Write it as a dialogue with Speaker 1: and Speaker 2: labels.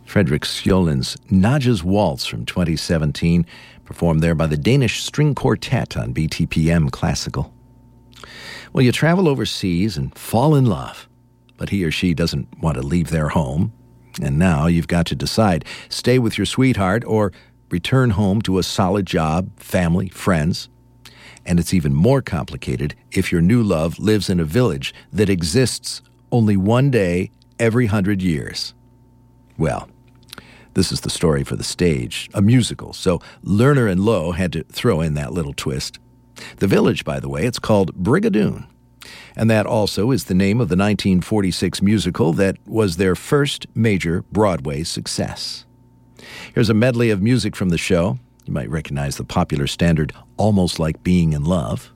Speaker 1: Frederick Skjold's Nadja's Waltz from 2017, performed there by the Danish String Quartet on BTPM Classical. Well, you travel overseas and fall in love, but he or she doesn't want to leave their home. And now you've got to decide, stay with your sweetheart or return home to a solid job, family, friends. And it's even more complicated if your new love lives in a village that exists only one day every 100 years. Well, this is the story for the stage, a musical, so Lerner and Loewe had to throw in that little twist. The village, by the way, it's called Brigadoon. And that also is the name of the 1946 musical that was their first major Broadway success. Here's a medley of music from the show. You might recognize the popular standard, Almost Like Being in Love.